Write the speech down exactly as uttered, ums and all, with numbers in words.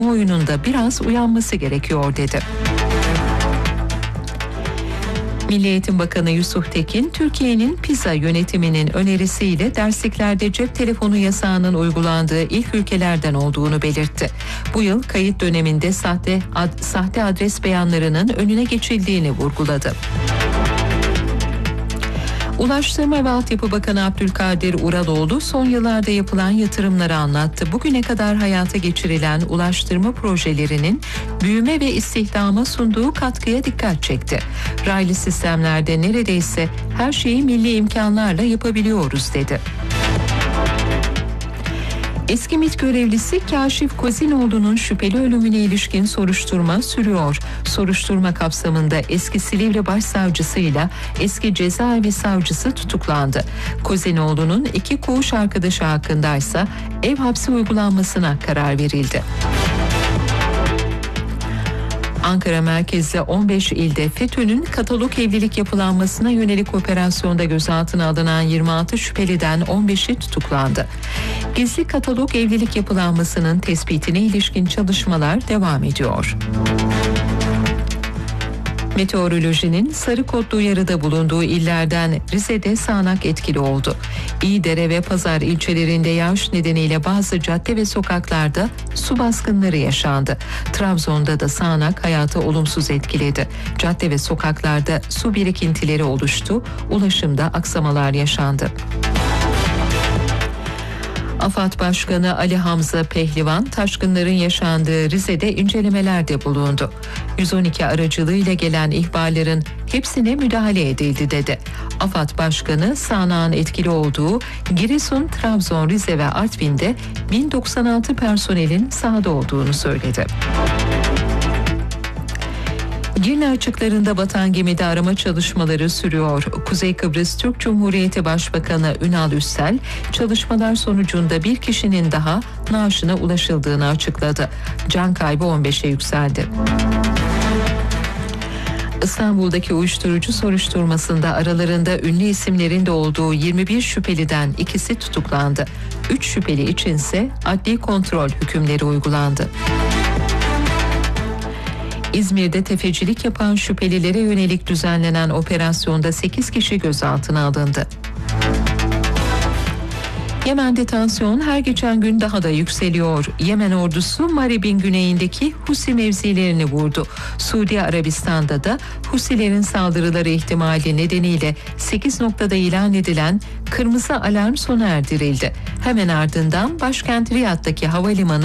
oyununda biraz uyanması gerekiyor dedi. Milli Eğitim Bakanı Yusuf Tekin, Türkiye'nin PISA yönetiminin önerisiyle dersliklerde cep telefonu yasağının uygulandığı ilk ülkelerden olduğunu belirtti. Bu yıl kayıt döneminde sahte, ad, sahte adres beyanlarının önüne geçildiğini vurguladı. Ulaştırma ve Altyapı Bakanı Abdülkadir Uraloğlu son yıllarda yapılan yatırımları anlattı. Bugüne kadar hayata geçirilen ulaştırma projelerinin büyüme ve istihdama sunduğu katkıya dikkat çekti. Raylı sistemlerde neredeyse her şeyi milli imkanlarla yapabiliyoruz dedi. Eski MİT görevlisi Kaşif Kozinoğlu'nun şüpheli ölümüne ilişkin soruşturma sürüyor. Soruşturma kapsamında eski Silivri Başsavcısıyla eski cezaevi savcısı tutuklandı. Kozinoğlu'nun iki koğuş arkadaşı hakkındaysa ev hapsi uygulanmasına karar verildi. Ankara merkezli on beş ilde FETÖ'nün katalog evlilik yapılanmasına yönelik operasyonda gözaltına alınan yirmi altı şüpheliden on beşi tutuklandı. Gizli katalog evlilik yapılanmasının tespitine ilişkin çalışmalar devam ediyor. Meteorolojinin sarı kodlu uyarıda bulunduğu illerden Rize'de sağanak etkili oldu. İyidere ve Pazar ilçelerinde yağış nedeniyle bazı cadde ve sokaklarda su baskınları yaşandı. Trabzon'da da sağanak hayatı olumsuz etkiledi. Cadde ve sokaklarda su birikintileri oluştu. Ulaşımda aksamalar yaşandı. AFAD Başkanı Ali Hamza Pehlivan, taşkınların yaşandığı Rize'de incelemelerde bulundu. yüz on iki aracılığıyla gelen ihbarların hepsine müdahale edildi dedi. AFAD Başkanı, sağanağın etkili olduğu Giresun, Trabzon, Rize ve Artvin'de bin doksan altı personelin sahada olduğunu söyledi. Girne açıklarında batan gemide arama çalışmaları sürüyor. Kuzey Kıbrıs Türk Cumhuriyeti Başbakanı Ünal Üssel, çalışmalar sonucunda bir kişinin daha naaşına ulaşıldığını açıkladı. Can kaybı on beşe yükseldi. İstanbul'daki uyuşturucu soruşturmasında aralarında ünlü isimlerin de olduğu yirmi bir şüpheliden ikisi tutuklandı. üç şüpheli içinse adli kontrol hükümleri uygulandı. İzmir'de tefecilik yapan şüphelilere yönelik düzenlenen operasyonda sekiz kişi gözaltına alındı. Yemen'de tansiyon her geçen gün daha da yükseliyor. Yemen ordusu Marib'in güneyindeki Husi mevzilerini vurdu. Suudi Arabistan'da da Husilerin saldırıları ihtimali nedeniyle sekiz noktada ilan edilen kırmızı alarm sona erdirildi. Hemen ardından başkent Riyad'daki havalimanı